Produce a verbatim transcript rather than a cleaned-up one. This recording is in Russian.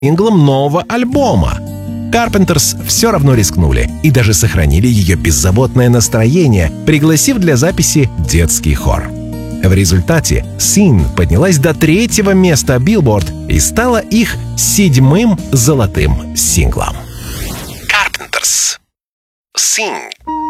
синглом нового альбома. Carpenters все равно рискнули и даже сохранили ее беззаботное настроение, пригласив для записи детский хор. В результате «Sin» поднялась до третьего места Billboard и стала их седьмым золотым синглом. Carpenters. Sing.